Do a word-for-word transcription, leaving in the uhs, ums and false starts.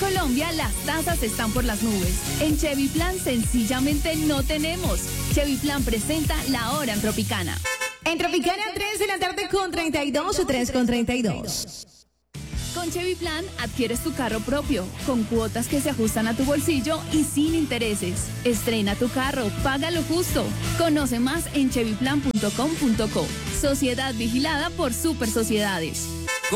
Colombia las tasas están por las nubes. En Chevy Plan sencillamente no tenemos. Chevy Plan presenta La Hora en Tropicana. En Tropicana, tres de la tarde con treinta y dos o tres con treinta y dos. Con Chevy Plan adquieres tu carro propio, con cuotas que se ajustan a tu bolsillo y sin intereses. Estrena tu carro, págalo justo. Conoce más en chevy plan punto com punto co. Sociedad vigilada por Super Sociedades.